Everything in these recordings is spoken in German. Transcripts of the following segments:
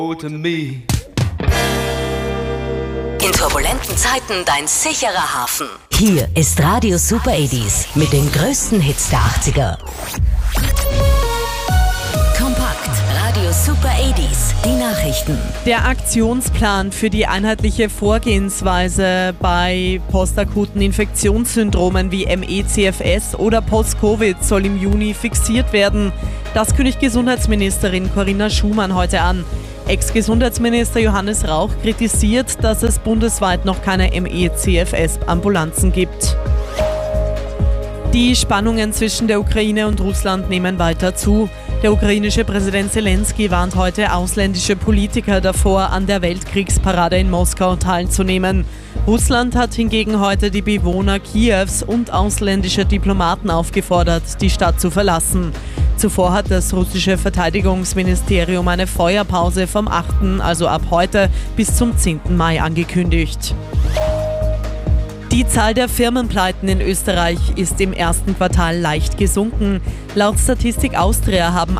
to me. In turbulenten Zeiten dein sicherer Hafen. Hier ist Radio Super 80s mit den größten Hits der 80er. Kompakt Radio Super 80s, die Nachrichten. Der Aktionsplan für die einheitliche Vorgehensweise bei postakuten Infektionssyndromen wie ME/CFS oder Post-Covid soll im Juni fixiert werden. Das kündigt Gesundheitsministerin Corinna Schumann heute an. Ex-Gesundheitsminister Johannes Rauch kritisiert, dass es bundesweit noch keine ME/CFS-Ambulanzen gibt. Die Spannungen zwischen der Ukraine und Russland nehmen weiter zu. Der ukrainische Präsident Zelensky warnt heute ausländische Politiker davor, an der Weltkriegsparade in Moskau teilzunehmen. Russland hat hingegen heute die Bewohner Kiews und ausländische Diplomaten aufgefordert, die Stadt zu verlassen. Zuvor hat das russische Verteidigungsministerium eine Feuerpause vom 8., also ab heute, bis zum 10. Mai angekündigt. Die Zahl der Firmenpleiten in Österreich ist im ersten Quartal leicht gesunken. Laut Statistik Austria haben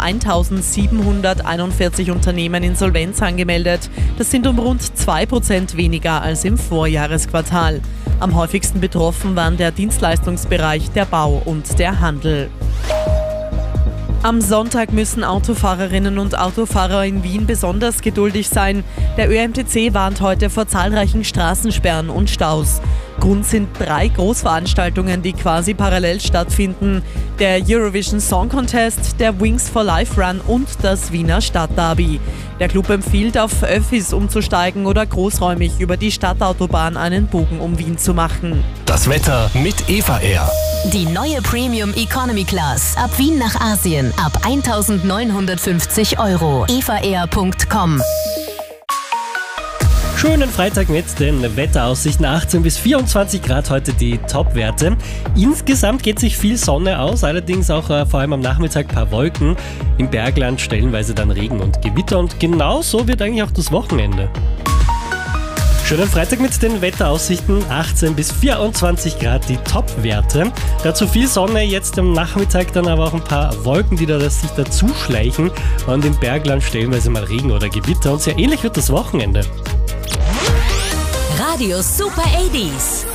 1741 Unternehmen Insolvenz angemeldet. Das sind um rund 2% weniger als im Vorjahresquartal. Am häufigsten betroffen waren der Dienstleistungsbereich, der Bau und der Handel. Am Sonntag müssen Autofahrerinnen und Autofahrer in Wien besonders geduldig sein. Der ÖMTC warnt heute vor zahlreichen Straßensperren und Staus. Grund sind 3 Großveranstaltungen, die quasi parallel stattfinden. Der Eurovision Song Contest, der Wings for Life Run und das Wiener Stadtderby. Der Club empfiehlt, auf Öffis umzusteigen oder großräumig über die Stadtautobahn einen Bogen um Wien zu machen. Das Wetter mit Eva Air. Die neue Premium Economy Class. Ab Wien nach Asien. Ab 1.950 €. evaair.com. Schönen Freitag mit den Wetteraussichten. 18 bis 24 Grad heute die Top-Werte. Insgesamt geht sich viel Sonne aus, allerdings auch vor allem am Nachmittag ein paar Wolken. Im Bergland stellenweise dann Regen und Gewitter und genau so wird eigentlich auch das Wochenende. Schönen Freitag mit den Wetteraussichten. 18 bis 24 Grad die Top-Werte. Dazu viel Sonne, jetzt am Nachmittag dann aber auch ein paar Wolken, die sich dazu schleichen. Und im Bergland stellenweise mal Regen oder Gewitter und sehr ähnlich wird das Wochenende. Radio Super 80s.